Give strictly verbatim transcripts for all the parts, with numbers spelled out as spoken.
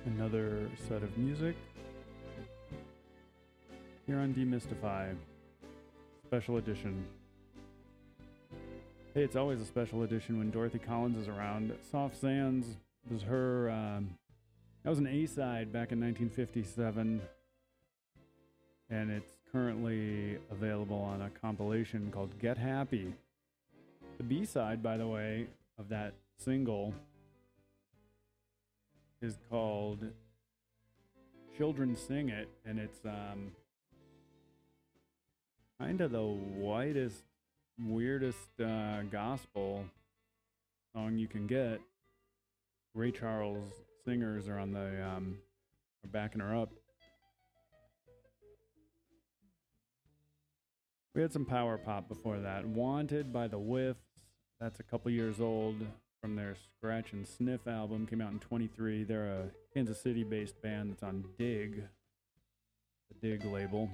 Another set of music here on Demystify, special edition. Hey, it's always a special edition when Dorothy Collins is around. Soft Sands was her, um, that was an A-side back in nineteen fifty-seven, and it's currently available on a compilation called Get Happy. The B-side, by the way, of that single is called Children Sing It, and it's um, kind of the whitest, weirdest uh, gospel song you can get. Ray Charles singers are on the um, are backing her up. We had some power pop before that. Wanted by the Whiffs. That's a couple years old from their Scratch and Sniff album. Came out in twenty-three. They're a Kansas City-based band that's on Dig, the Dig label.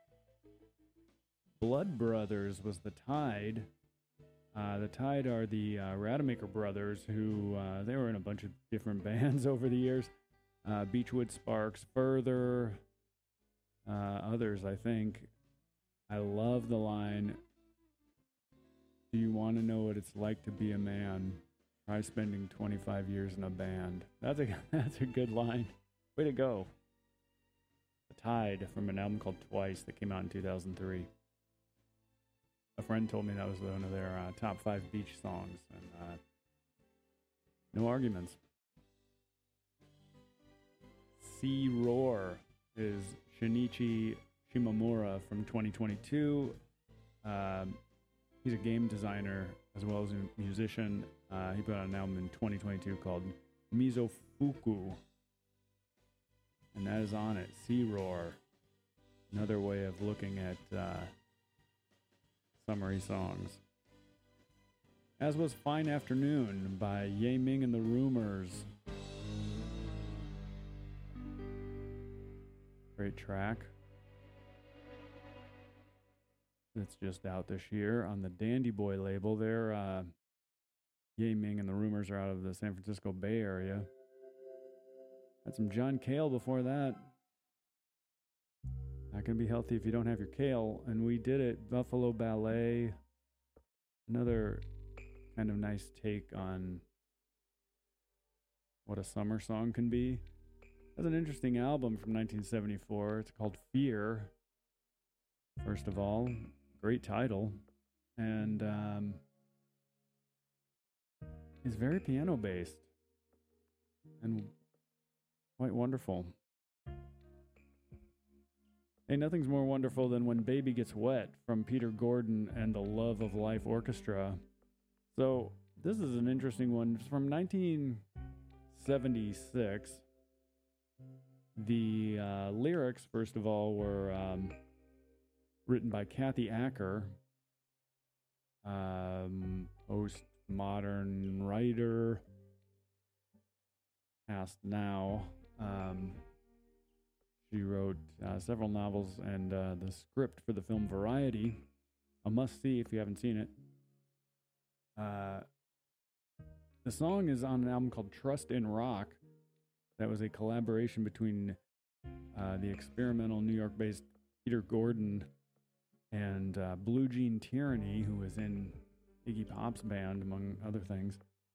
Blood Brothers was the Tide. Uh, the Tide are the uh, Rademacher brothers who, uh, they were in a bunch of different bands over the years. Uh, Beechwood Sparks, Further, uh, others, I think. I love the line, "Do you want to know what it's like to be a man? Try spending twenty-five years in a band." That's a, that's a good line. Way to go. The Tide from an album called Twice that came out in two thousand three. A friend told me that was one of their uh, top five beach songs, and uh, no arguments. Sea Roar is Shinichi Shimomura from twenty twenty-two. Um, he's a game designer as well as a musician. Uh, he put out an album in twenty twenty-two called Mizofuku, and that is on it. Sea Roar, another way of looking at uh, summery songs. As was Fine Afternoon by Ye Ming and the Rumors. Great track. It's just out this year on the Dandy Boy label. They're, uh, Ye Ming and the Rumors are out of the San Francisco Bay Area. Had some John Cale before that. Not going to be healthy if you don't have your kale. And we did it. Buffalo Ballet. Another kind of nice take on what a summer song can be. That's an interesting album from nineteen seventy-four. It's called Fear. First of all, great title. And um, it's very piano based and quite wonderful. Hey, nothing's more wonderful than When Baby Gets Wet from Peter Gordon and the Love of Life Orchestra. So this is an interesting one. It's from nineteen seventy-six. The uh, lyrics, first of all, were um, written by Kathy Acker, um, postmodern writer, passed now. Um, She wrote uh, several novels and uh, the script for the film Variety. A must-see if you haven't seen it. Uh, the song is on an album called Trust in Rock. That was a collaboration between uh, the experimental New York-based Peter Gordon and uh, Blue Jean Tyranny, who was in Iggy Pop's band, among other things.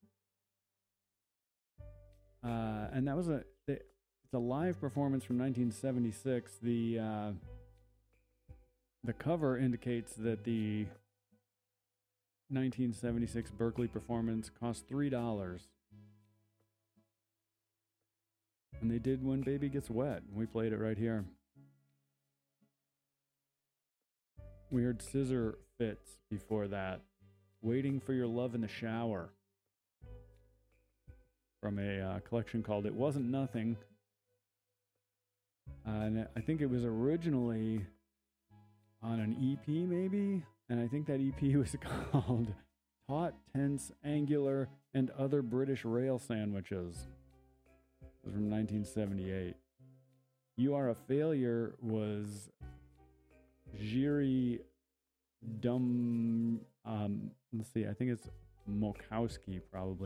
Uh, and that was a... They, It's a live performance from nineteen seventy-six. The uh, the cover indicates that the nineteen seventy-six Berkeley performance cost three dollars. And they did When Baby Gets Wet. We played it right here. We heard Scissor Fits before that. Waiting for Your Love in the Shower. From a uh, collection called It Wasn't Nothing. Uh, and I think it was originally on an E P, maybe? And I think that E P was called Taut, Tense, Angular, and Other British Rail Sandwiches. It was from nineteen seventy-eight. You Are a Failure was Jiri Dum... Um, let's see, I think it's Mokowski, probably.